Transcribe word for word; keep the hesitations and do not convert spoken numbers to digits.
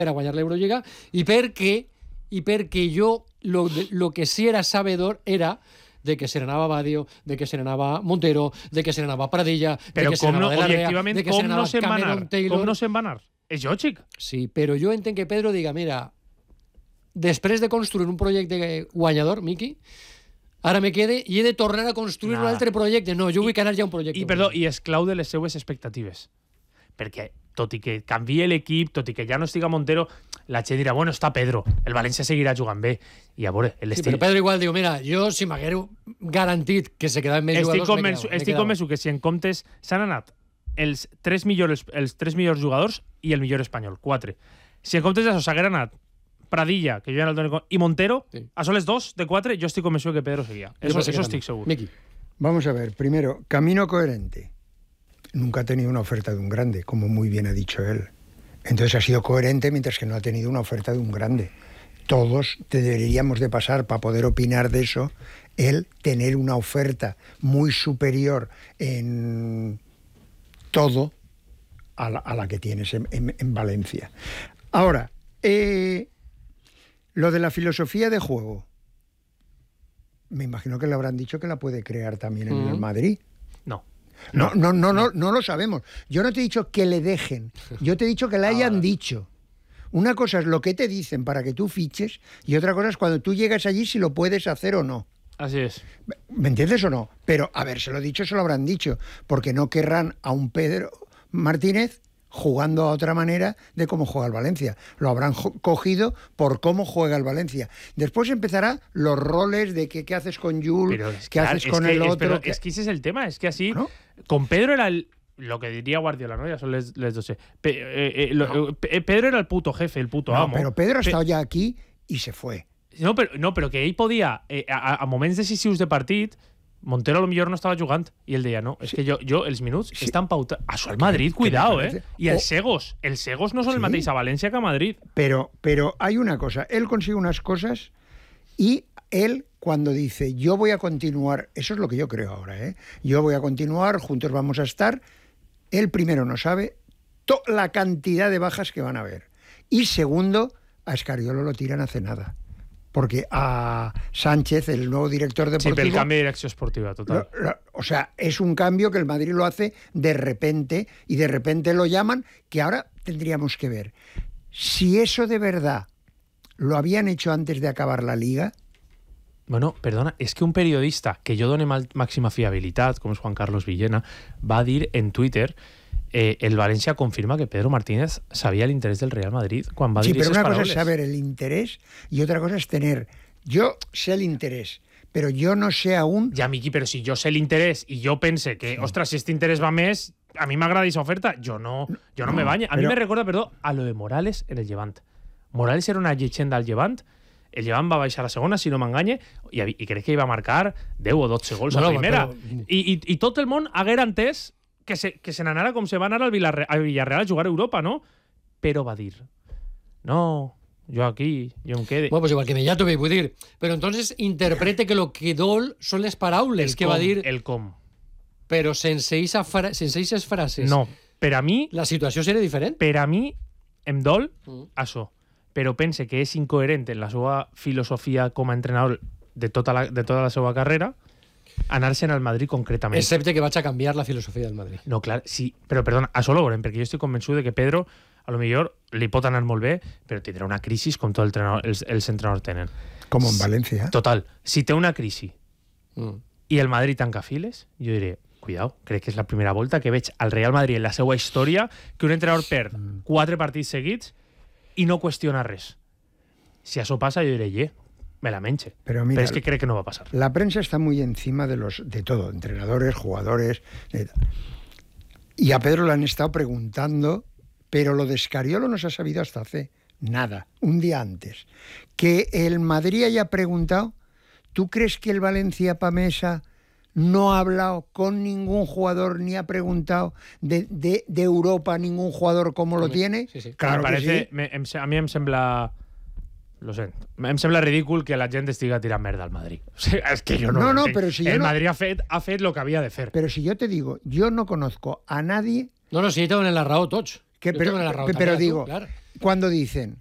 era guanyar l'Eurolliga, i perquè, i perquè jo lo, lo que sí era sabedor era de que se n'anava Badio, de que se n'anava Montero, de que se n'anava Pradilla, però de que se no, n'anava de la Rea, de que com se n'anava no se'n va Cameron anar? Taylor. Com no se'n va anar? És lògic. Sí, però jo entenc que Pedro diga, mira, després de construir un projecte guanyador, Miqui, ara me quede i he de tornar a construir Nada. un altre projecte. No, jo vull que anar ja un projecte. I, perdó, i és clau de les seues expectatives. Perquè, tot i que canvie l'equip, tot i que ja no estiga Montero, la gent dirà, bueno, està Pedro, el València seguirà jugant bé. I a veure, Sí, l'estil... però Pedro igual diu, mira, jo si m'haguero garantit que se quedaven més estic jugadors, convençut, me quedava, estic convençut que si en comptes s'han anat els tres millors, els tres millors jugadors i el millor espanyol, quatre. Si en comptes d'això s'haguera anat Pradilla, que jo ja no el dono, i Montero, Sí. a soles dos de quatre, jo estic convençut que Pedro seguia. Yo Eso, pensé que eso también. estic segur. Miki. Vamos a ver, primero, camino coherente. Nunca ha tenido una oferta de un grande, como muy bien ha dicho él. Entonces ha sido coherente mientras que no ha tenido una oferta de un grande. Todos deberíamos de pasar, para poder opinar de eso, el tener una oferta muy superior en todo a la, a la que tienes en, en, en Valencia. Ahora, eh, lo de la filosofía de juego, me imagino que le habrán dicho que la puede crear también en Mm. el Madrid. No. No, no, no, no, no lo sabemos. Yo no te he dicho que le dejen, yo te he dicho que le hayan Ah. dicho. Una cosa es lo que te dicen para que tú fiches y otra cosa es cuando tú llegas allí si lo puedes hacer o no. Así es. ¿Me entiendes o no? Pero, a ver, se lo he dicho, se lo habrán dicho, porque no querrán a un Pedro Martínez jugando a otra manera de cómo juega el Valencia. Lo habrán jo- cogido por cómo juega el Valencia. Después empezará los roles de que, qué haces con Jules, Pero es, qué clar, haces es con que, el es, otro. pero que- es que ese es el tema, es que así, Bueno. con Pedro era el, lo que diría Guardiola, ¿no? Ya son les, les doce. Pe- eh, eh, lo- eh, Pe- Pedro era el puto jefe, el puto No, amo. pero Pedro ha Pe- estado ya aquí y se fue. No, però, no, però que ell podia, eh, a, a moments decisius de partit, Montero a lo millor no estava jugant, i ell deia, no, és que jo, jo els minuts Sí. estan pautats. Això al Madrid, Que- cuidao, que me eh? parece- I els O- Segos, els Segos no són el Sí. mateix a València que a Madrid. Pero, pero hay una cosa, él consigue unas cosas y él cuando dice yo voy a continuar, eso es lo que yo creo ahora, ¿eh? Yo voy a continuar, juntos vamos a estar, él primero no sabe to- la cantidad de bajas que van a haber. Y segundo, a Escariolo lo tiran hace nada. Porque a Sánchez, el nuevo director Sí, deportivo... pel canvi de direcció esportiva, total. Lo- lo- o sea, es un cambio que el Madrid lo hace de repente y de repente lo llaman, que ahora tendríamos que ver si eso de verdad lo habían hecho antes de acabar la Liga. Bueno, perdona, és que un periodista que jo done mal, màxima fiabilitat, com és Juan Carlos Villena, va dir en Twitter eh, el València confirma que Pedro Martínez sabia l'interès del Real Madrid quan va Sí, dir pero aquestes una cosa paraules. es saber el interés y otra cosa es tener... Yo sé el interés, pero yo no sé aún... Ja, Miqui, però si jo sé l'interès i jo pense que, ostres, si este interès va més, a mi m'agrada aquesta oferta, jo no, jo no, No, me banya. A mi però- me recorda, perdó, a lo de Morales en el Llevant. Morales era una llegenda al Llevant, el Llevant va baixar a la segona, si no m'enganye, i, i crec que hi va marcar deu o dotze gols Bueno, a primera. però- I, i, I tot el món haguera entès que se, que se n'anara com se va anar al Villarreal, al Villarreal a jugar a Europa, no? Però va dir, no, jo aquí, jo em quede. Bueno, pues igual que Mellato, vull dir. Però entonces interprete que lo que dol són les paraules el que com, va dir, el com. però sense esa fra sense esas frases. No, per a mi La situació seria diferent. per a mi em dol Mm. això, però pense que és incoherent en la seva filosofia com a entrenador de tota la, de tota la seva carrera anar-se'n al Madrid concretament. Excepte que vaig a canviar la filosofia del Madrid. No, clar, sí, però perdona, això lo veurem, perquè jo estic convençut de que Pedro a lo millor li pot anar molt bé, però tindrà una crisi com tots el entrenador, els, els entrenadors tenen. Como en Valencia. Total, si té una crisi Mm. i el Madrid tanca files, jo diré, cuidao, crec que és la primera volta que veig al Real Madrid en la seva història que un entrenador perd quatre partits seguits i no qüestiona res. Si això passa, jo diré, ye, me la menche. Pero mira, Però és que crec que no va passar. la prensa está muy encima de los de todo, entrenadores, jugadores. de- y a Pedro le han estado preguntando, pero lo de Escariolo no se ha sabido hasta hace nada, un día antes. Que el Madrid haya preguntado, ¿tú crees que el Valencia Pamesa no ha hablado con ningún jugador ni ha preguntado de, de, de Europa ningún jugador cómo lo Home, tiene? sí, sí. Claro me que parece, sí. me, em, a mi em sembla... Lo sento. Em sembla ridícul que la gent estiga tirant merda al Madrid. O sigui, és que jo no... No, no, entenc. però si jo el no- Madrid ha fet, ha fet lo que havia de fer. Pero si yo te digo, yo no conozco a nadie No, no, sí, te donen la raó tots. que, Jo pero, te donen la raó pe- també pero a tu, digo, clar. cuando dicen